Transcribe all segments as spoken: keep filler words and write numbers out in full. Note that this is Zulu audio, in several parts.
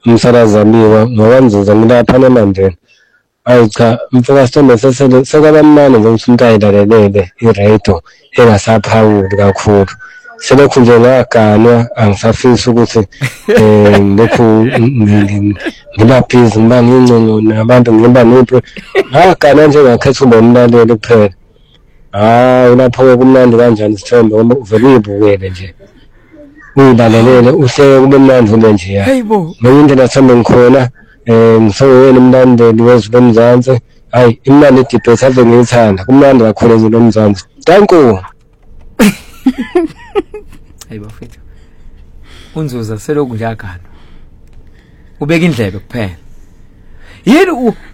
umsalazamiwa ngokwanzuza ngilapha namanje. Hayi cha mfika Sithombe sesele sekabamnane nje ukuthi umuntu ayilalelele iradio engasaphawuli kakhulu. Selokhu nje ngaganwa angisafisi ukuthi eh lokhu ngibaphizi ngiba ngingcingo nabantu ngiba nopho ngagana nje ngakhetha ube umlaleli kuphela. Hayi lapho kumnandi kanjani Sithombe ngoba uvela uyibukele nje uyilalelele uhleke kube mnandi nje ya. Hayibo Ngiyindlela Sithombe ngikhona eh ngisewena umlandeli wezwe lomzansi. Hayi imnandi idebate ave ngiyithanda kumnandi kakhulu nje lomzansi. Danko. Hayibo mfethu unzuza selokhu nje agana ubeka indlebe kuphela yini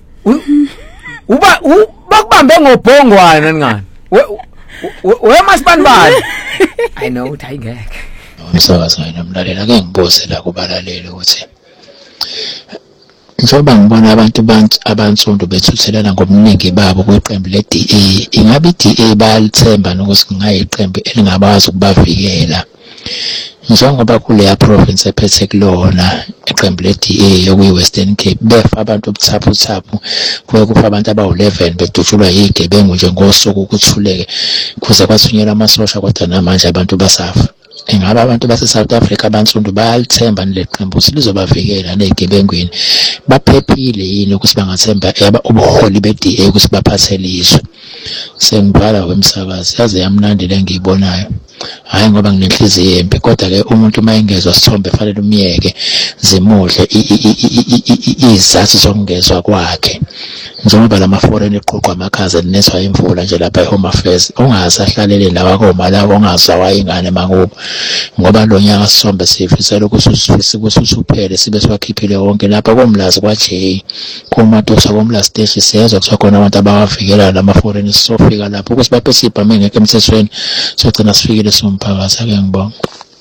uba bakubambe ngobhongwana ngani we masibani bani I know ukuthi ayingeke umsakazo nomlalela ake ngibuze la kubalaleli ukuthi njengoba ngibona abantu abansundu bethuthelana ngomningi babo kweqembu le-D A ingabe i-D A bayalithemba nokuthi kungayiqembu elingakwazi ukubavikela njengoba kuleya province ephethe kulona iqembu le-D A yokuyi-Western Cape befa abantu obuthaphu thaphu kuye kufa abantu abawu eleven bedutshulwa yigebengu nje ngosuku ukuthuleke kuze kwathunyelwa amasosha kodwa namanje abantu basafa. Ingabe abantu base South Africa abansundu bayalithemba leli qembu ukuthi lizobavikela nezigebengwini baphephile yini ukuthi bangathemba ubuholi be-D A ukuthi baphathele izwe. Sengibhala wemsakazi yaze yamnandi le ngiyibonayo. Hayi ngoba nginenhliziyo embi kodwa ke umuntu mayengezwa Sithombe fanele umyeke zimudle izathu zokungezwa kwakhe. Njengoba lama foreign eqoqwa amakhaza neswa imvula nje lapha eHome Affairs ungazahlalele lawa koma lawo ongazwa wayingane makubo ngoba lo nyaka Sithombe sifisela ukuthi usifise ukuthi usuphele sibe siwakhiphile wonke lapha komlazi kwaJ komatosa komla stage siyezwa kuthiwa khona abantu abawavikela lama foreign sofika lapho ukuthi baphethe ibhame ngeke emthethweni sogcina sifikile somphakathi. Ake ngibonge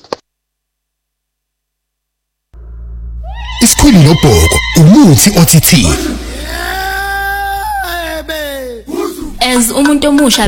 Isikhulu nobhoko umuthi othithini. As umuntu omusha